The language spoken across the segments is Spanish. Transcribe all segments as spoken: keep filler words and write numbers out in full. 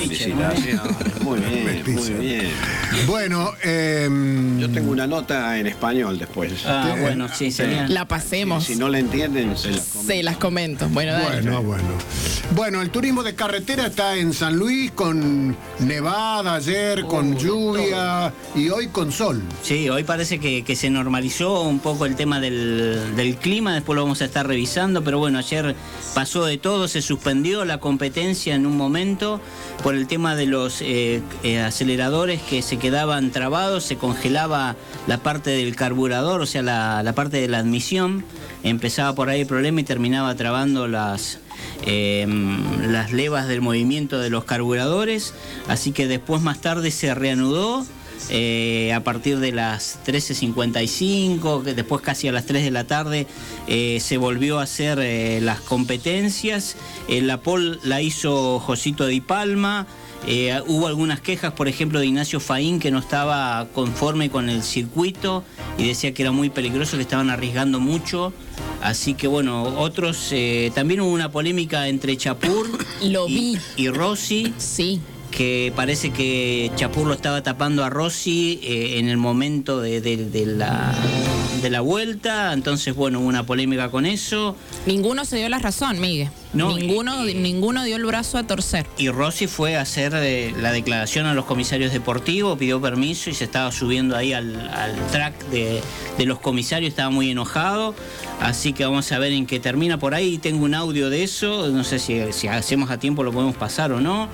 Felicitaciones. Muy bien, muy bien. Bueno, eh, yo tengo una nota en español después. Ah, bueno, sí, sería. La pasemos. Si, si no la entienden, se las comento. Se las comento. Bueno, dale. Bueno, bueno. Bueno, el turismo de carretera está en San Luis con nevada ayer, con lluvia y hoy con sol. Sí, hoy parece que, que se normalizó un poco el tema del, del clima, después lo vamos a estar revisando, pero bueno, ayer pasó de todo, se suspendió la competencia en un momento por el tema de los eh, eh, aceleradores que se quedaban trabados, se congelaba la parte del carburador, o sea, la, la parte de la admisión, empezaba por ahí el problema y terminaba trabando las... Eh, las levas del movimiento de los carburadores, así que después más tarde se reanudó eh, a partir de las trece cincuenta y cinco, después casi a las tres de la tarde eh, se volvió a hacer eh, las competencias. Eh, la pole la hizo Josito Di Palma. Eh, hubo algunas quejas, por ejemplo, de Ignacio Faín, que no estaba conforme con el circuito y decía que era muy peligroso, que estaban arriesgando mucho. Así que bueno, otros... Eh, también hubo una polémica entre Chapur Lo y, vi. y Rossi. Sí. Que parece que Chapur lo estaba tapando a Rossi eh, en el momento de, de, de, la, de la vuelta. Entonces, bueno, hubo una polémica con eso. Ninguno se dio la razón, Miguel. No, ninguno, y, ninguno dio el brazo a torcer. Y Rossi fue a hacer eh, la declaración a los comisarios deportivos, pidió permiso y se estaba subiendo ahí al, al track de, de los comisarios, estaba muy enojado. Así que vamos a ver en qué termina. Por ahí tengo un audio de eso, no sé si, si hacemos a tiempo lo podemos pasar o no.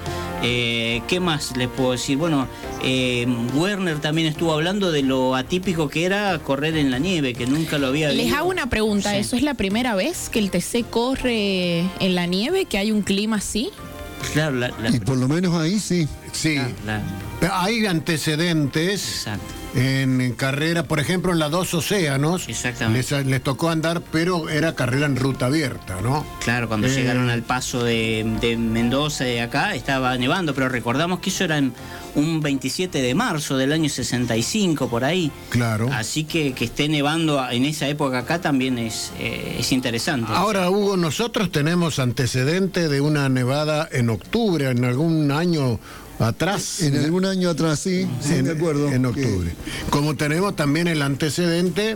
Eh, ¿Qué más les puedo decir? Bueno, eh, Werner también estuvo hablando de lo atípico que era correr en la nieve, que nunca lo había visto. Les hago una pregunta, sí. ¿Eso es la primera vez que el T C corre en la nieve, que hay un clima así? Claro, la, la... Y por lo menos ahí sí. Sí. La, la... Hay antecedentes. Exacto. En, en carrera, por ejemplo, en la Dos Océanos, les, les tocó andar, pero era carrera en ruta abierta, ¿no? Claro, cuando eh... llegaron al paso de, de Mendoza de acá, estaba nevando, pero recordamos que eso era en un veintisiete de marzo del año sesenta y cinco, por ahí. Claro. Así que que esté nevando en esa época acá también es, eh, es interesante. Ahora, Hugo, nosotros tenemos antecedente de una nevada en octubre, en algún año atrás. En algún año atrás, sí, sí, en, de acuerdo. En octubre. Que... Como tenemos también el antecedente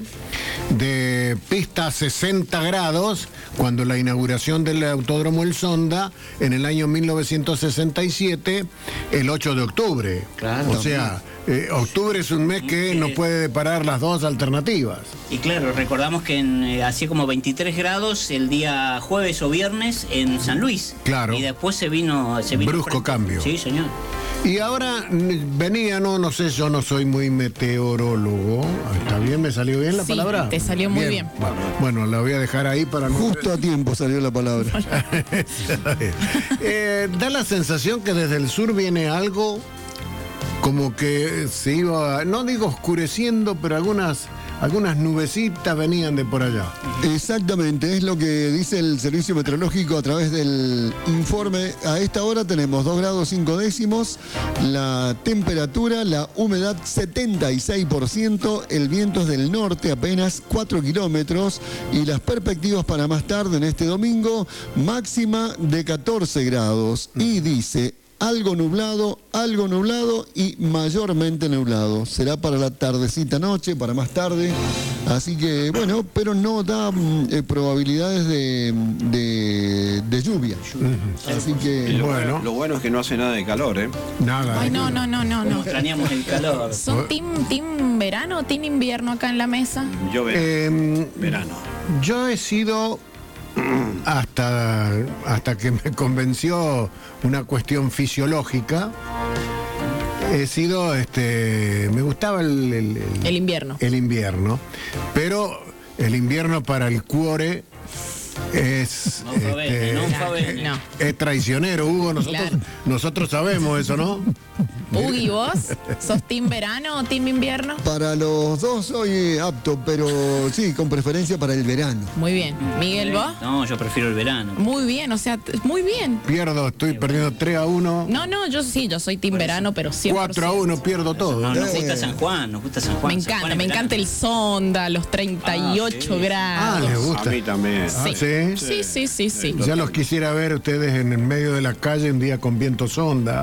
de pista a sesenta grados, cuando la inauguración del Autódromo El Sonda, en el año mil novecientos sesenta y siete, el ocho de octubre. Claro. O sea, eh, octubre es un mes que nos puede deparar las dos alternativas. Y claro, recordamos que en, eh, hacía como veintitrés grados el día jueves o viernes en San Luis. Claro. Y después se vino... Se vino brusco frente. Cambio. Sí, señor. Y ahora venía, no, no sé, yo no soy muy meteorólogo. ¿Está bien? ¿Me salió bien la sí, palabra? Te salió muy bien. bien. Bueno, bueno, la voy a dejar ahí para no... Justo a tiempo salió la palabra. eh, da la sensación que desde el sur viene algo como que se iba, no digo oscureciendo, pero algunas... Algunas nubecitas venían de por allá. Exactamente, es lo que dice el Servicio Meteorológico a través del informe. A esta hora tenemos dos grados cinco décimos, la temperatura, la humedad setenta y seis por ciento, el viento es del norte apenas cuatro kilómetros y las perspectivas para más tarde en este domingo, máxima de catorce grados. Y dice... algo nublado, algo nublado y mayormente nublado. Será para la tardecita noche, para más tarde. Así que, bueno, pero no da eh, probabilidades de, de, de lluvia. Uh-huh. Así que... Lo bueno. lo bueno es que no hace nada de calor, ¿eh? Nada. Ay, no, no, no, no. no. Extrañamos el calor. ¿Son team, team verano o team invierno acá en la mesa? Yo verano. Eh, verano. Yo he sido... Hasta, hasta que me convenció una cuestión fisiológica, he sido, este, me gustaba el, el, el, el invierno. El invierno, pero el invierno para el cuore es, no este, no, no. es traicionero, Hugo, nosotros, claro. nosotros sabemos eso, ¿no? Uy, ¿vos? ¿Sos team verano o team invierno? Para los dos soy apto, pero sí, con preferencia para el verano. Muy bien. ¿Miguel, vos? No, yo prefiero el verano. Muy bien, o sea, muy bien. Pierdo, estoy sí, perdiendo tres a uno. No, no, yo sí, yo soy team verano, pero cien por ciento. cuatro a uno pierdo todo. No, nos gusta San Juan, nos gusta San Juan. Me encanta, Juan me encanta el Sonda, los treinta y ocho ah, sí. grados. Ah, les gusta. A mí también. Ah, sí. ¿sí? Sí, sí, sí, sí. Ya los quisiera ver ustedes en el medio de la calle un día con viento Sonda.